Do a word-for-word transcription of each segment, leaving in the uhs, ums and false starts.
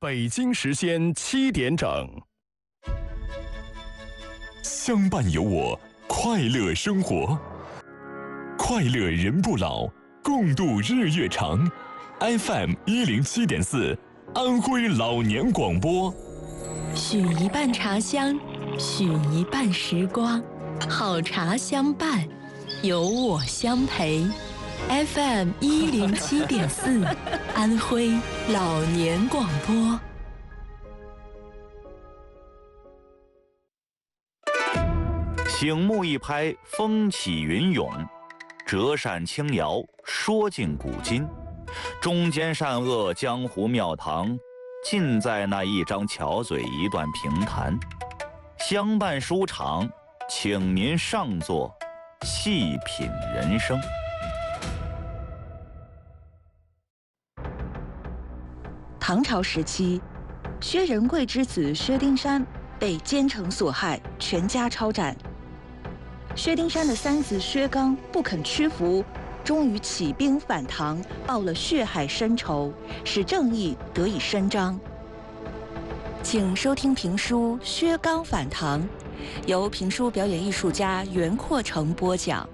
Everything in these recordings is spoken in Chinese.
北京时间七点整， 相伴有我，快乐生活，快乐人不老，共度日月长。F M 一零七点四，安徽老年广播。 许一半茶香，许一半时光，好茶相伴，有我相陪。F M 一零七点四，安徽老年广播。 醒目一拍，风起云涌；折扇轻摇，说尽古今。中间善恶，江湖庙堂，尽在那一张巧嘴，一段评弹。相伴书场，请您上座，细品人生。 唐朝时期，薛仁贵之子薛丁山被奸臣所害，全家抄斩。薛丁山的三子薛刚不肯屈服，终于起兵反唐，报了血海深仇，使正义得以伸张。请收听评书《薛刚反唐》，由评书表演艺术家袁阔成播讲。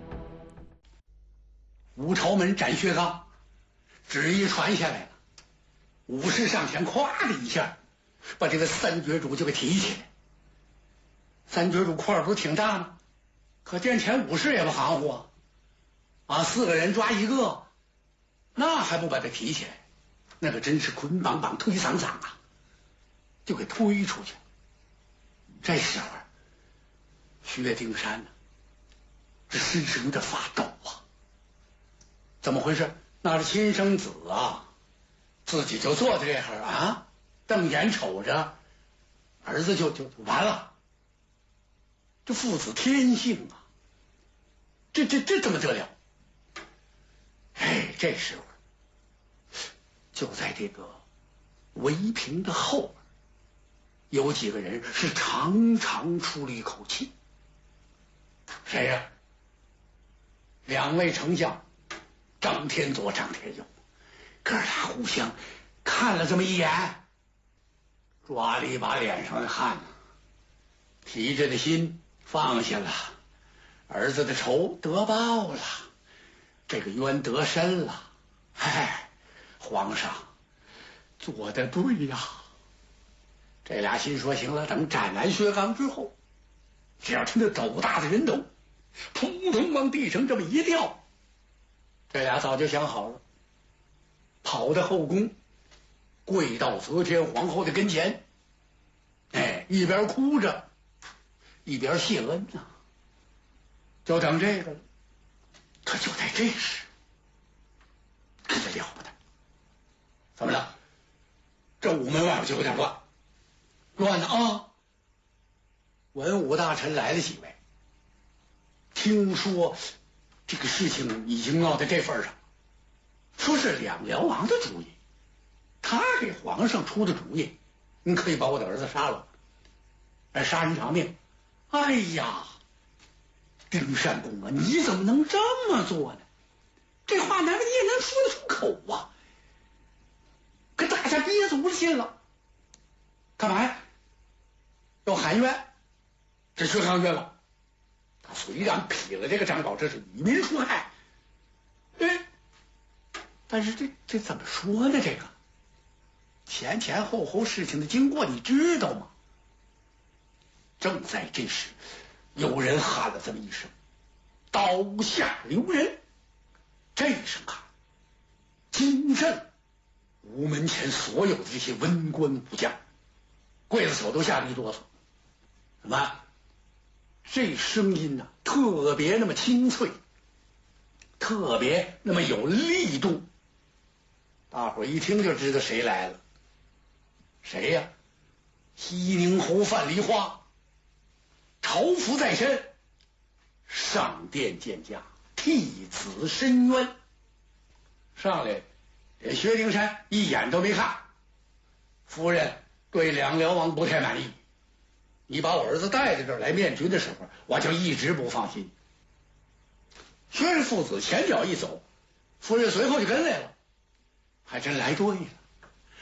武朝门斩薛刚，旨意传下来了。武士上前，咵的一下，把这个三绝主就给提起来。三绝主块头挺大呢，可殿前武士也不含糊啊，啊，四个人抓一个，那还不把他提起来？那个真是捆绑绑推搡搡啊，就给推出去。这时候，薛丁山呢，这身是有点发抖啊。怎么回事？那是亲生子啊！自己就坐在这会儿啊，瞪眼瞅着儿子就就完了。这父子天性啊，这这这怎么得了？哎，这时候就在这个围屏的后边，有几个人是长长出了一口气。谁呀？两位丞相张天佐、张天佑。哥俩互相看了这么一眼，抓了一把脸上的汗，提着的心放下了，儿子的仇得报了，这个冤得深了。哎，皇上做得对呀！这俩心说行了，等斩完薛刚之后，只要他那斗大的人头扑通往地上这么一掉，这俩早就想好了，跑到后宫，跪到则天皇后的跟前，哎，一边哭着，一边谢恩呐、啊，就等这个了。可就在这时，可就了不得，怎么了？这午门外边就有点乱，乱了啊！文武大臣来了几位，听说这个事情已经闹到这份上。说是两辽王的主意，他给皇上出的主意，你可以把我的儿子杀了，而杀人偿命。哎呀，丁善公啊，你怎么能这么做呢？这话难道你也能说得出口啊？可大家憋足了劲了，干嘛呀？要喊冤，这薛刚冤了。他虽然劈了这个张宝，这是以民除害，哎。但是这这怎么说呢？这个前前后后事情的经过你知道吗？正在这时，有人喊了这么一声：“刀下留人！”这一声喊，惊震午门前所有的这些文官武将，刽子手都吓了一哆嗦。什么？这声音呢、啊，特别那么清脆，特别那么有力度。大伙一听就知道谁来了。谁呀？西宁侯范蠡花，朝服在身，上殿见驾，替子申冤。上来，连薛丁山一眼都没看。夫人对两辽王不太满意，你把我儿子带到这儿来面君的时候，我就一直不放心。薛氏父子前脚一走，夫人随后就跟来了。还真来对了，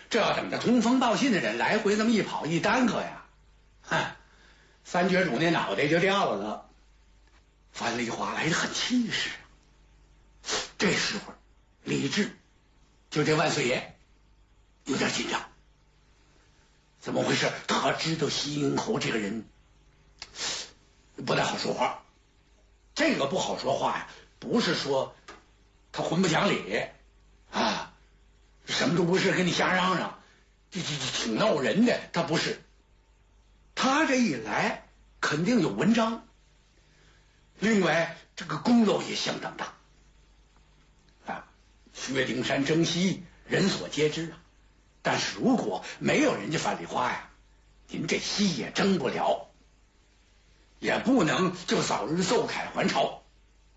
这要等着通风报信的人来回这么一跑一耽搁呀，哼，三绝主那脑袋就掉了呢。樊梨花来得很气势。这时候，李治就这万岁爷有点紧张。怎么回事？他知道西营侯这个人不太好说话。这个不好说话呀，不是说他混不讲理啊，什么都不是，跟你瞎嚷嚷，这这这挺闹人的。他不是，他这一来肯定有文章。另外，这个功劳也相当大啊。薛丁山征西，人所皆知啊。但是如果没有人家樊梨花呀，您这西也征不了，也不能就早日奏凯还朝。